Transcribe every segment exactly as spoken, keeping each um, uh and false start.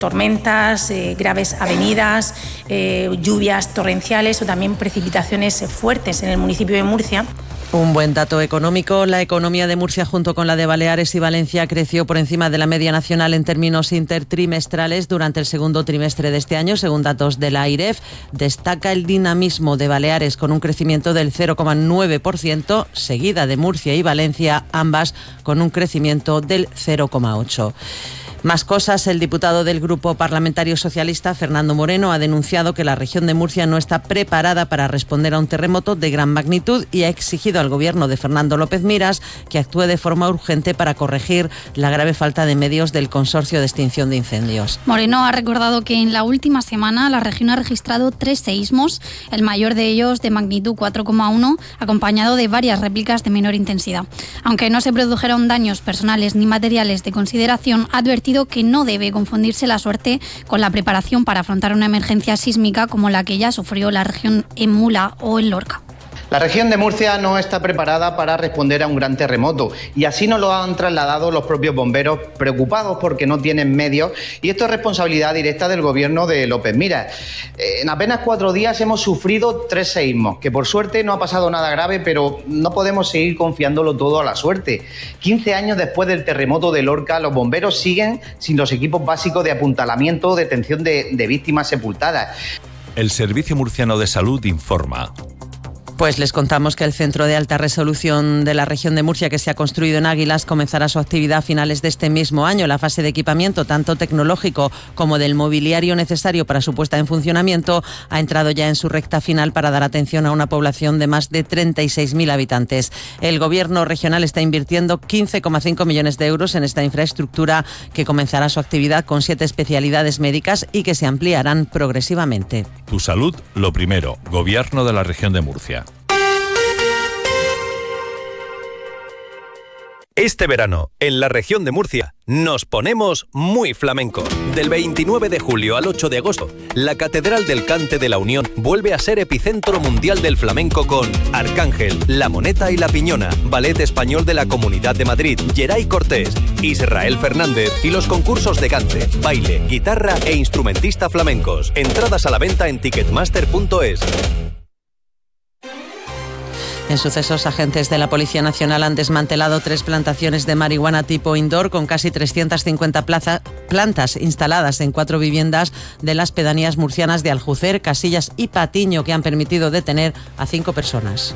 tormentas, eh, graves avenidas, eh, lluvias torrenciales o también precipitaciones fuertes en el municipio de Murcia. Un buen dato económico. La economía de Murcia, junto con la de Baleares y Valencia, creció por encima de la media nacional en términos intertrimestrales durante el segundo trimestre de este año, según datos de la AIREF. Destaca el dinamismo de Baleares, con un crecimiento del cero coma nueve por ciento, seguida de Murcia y Valencia, ambas con un crecimiento del cero coma ocho por ciento. Más cosas. El diputado del Grupo Parlamentario Socialista, Fernando Moreno, ha denunciado que la región de Murcia no está preparada para responder a un terremoto de gran magnitud y ha exigido al gobierno de Fernando López Miras que actúe de forma urgente para corregir la grave falta de medios del Consorcio de Extinción de Incendios. Moreno ha recordado que en la última semana la región ha registrado tres seísmos, el mayor de ellos de magnitud cuatro coma uno, acompañado de varias réplicas de menor intensidad. Aunque no se produjeron daños personales ni materiales de consideración, ha advertido que no debe confundirse la suerte con la preparación para afrontar una emergencia sísmica como la que ya sufrió la región en Mula o en Lorca. La región de Murcia no está preparada para responder a un gran terremoto y así nos lo han trasladado los propios bomberos, preocupados porque no tienen medios, y esto es responsabilidad directa del gobierno de López Miras. En apenas cuatro días hemos sufrido tres seísmos, que por suerte no ha pasado nada grave, pero no podemos seguir confiándolo todo a la suerte. quince años después del terremoto de Lorca, los bomberos siguen sin los equipos básicos de apuntalamiento o detención de, de víctimas sepultadas. El Servicio Murciano de Salud informa. Pues les contamos que el Centro de Alta Resolución de la región de Murcia, que se ha construido en Águilas, comenzará su actividad a finales de este mismo año. La fase de equipamiento, tanto tecnológico como del mobiliario necesario para su puesta en funcionamiento, ha entrado ya en su recta final para dar atención a una población de más de treinta y seis mil habitantes. El Gobierno regional está invirtiendo quince coma cinco millones de euros en esta infraestructura, que comenzará su actividad con siete especialidades médicas y que se ampliarán progresivamente. Tu salud, lo primero. Gobierno de la región de Murcia. Este verano, en la región de Murcia, nos ponemos muy flamencos. Del veintinueve de julio al ocho de agosto, la Catedral del Cante de la Unión vuelve a ser epicentro mundial del flamenco con Arcángel, La Moneta y La Piñona, Ballet Español de la Comunidad de Madrid, Geray Cortés, Israel Fernández y los concursos de cante, baile, guitarra e instrumentista flamencos. Entradas a la venta en ticketmaster punto es. En sucesos, agentes de la Policía Nacional han desmantelado tres plantaciones de marihuana tipo indoor con casi trescientas cincuenta plaza, plantas instaladas en cuatro viviendas de las pedanías murcianas de Aljucer, Casillas y Patiño, que han permitido detener a cinco personas.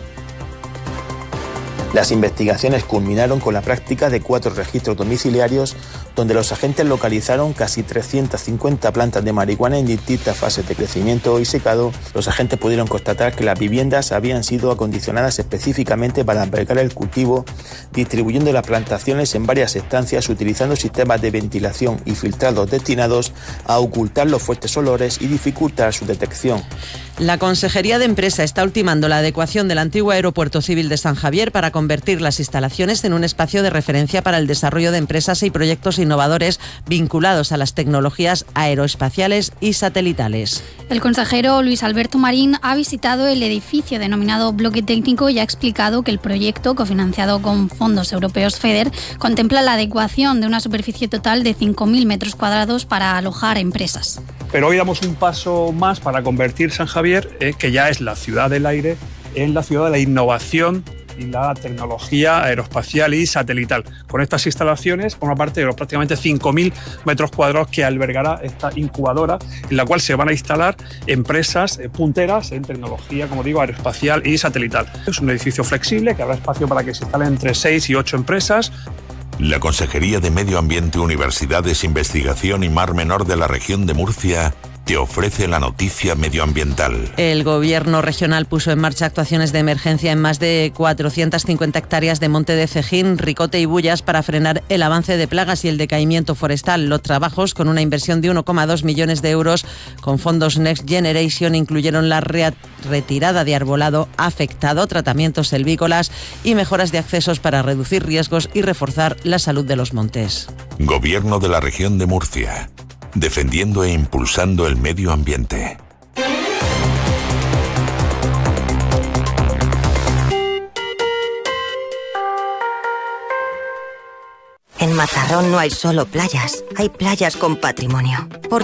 Las investigaciones culminaron con la práctica de cuatro registros domiciliarios donde los agentes localizaron casi trescientas cincuenta plantas de marihuana en distintas fases de crecimiento y secado. Los agentes pudieron constatar que las viviendas habían sido acondicionadas específicamente para albergar el cultivo, distribuyendo las plantaciones en varias estancias utilizando sistemas de ventilación y filtrados destinados a ocultar los fuertes olores y dificultar su detección. La Consejería de Empresa está ultimando la adecuación del antiguo Aeropuerto Civil de San Javier para convertir las instalaciones en un espacio de referencia para el desarrollo de empresas y proyectos innovadores vinculados a las tecnologías aeroespaciales y satelitales. El consejero Luis Alberto Marín ha visitado el edificio denominado Bloque Técnico y ha explicado que el proyecto, cofinanciado con fondos europeos FEDER, contempla la adecuación de una superficie total de cinco mil metros cuadrados para alojar empresas. Pero hoy damos un paso más para convertir San Javier, eh, que ya es la ciudad del aire, en la ciudad de la innovación y la tecnología aeroespacial y satelital. Con estas instalaciones, por una parte de los prácticamente cinco mil metros cuadrados que albergará esta incubadora, en la cual se van a instalar empresas eh, punteras en tecnología, como digo, aeroespacial y satelital. Es un edificio flexible que habrá espacio para que se instalen entre seis y ocho empresas. La Consejería de Medio Ambiente, Universidades, Investigación y Mar Menor de la región de Murcia te ofrece la noticia medioambiental. El Gobierno regional puso en marcha actuaciones de emergencia en más de cuatrocientas cincuenta hectáreas de monte de cejín, ricote y bullas para frenar el avance de plagas y el decaimiento forestal. Los trabajos, con una inversión de uno coma dos millones de euros con fondos Next Generation, incluyeron la re- retirada de arbolado afectado, tratamientos selvícolas y mejoras de accesos para reducir riesgos y reforzar la salud de los montes. Gobierno de la región de Murcia. Defendiendo e impulsando el medio ambiente. En Mazarrón no hay solo playas, hay playas con patrimonio. Por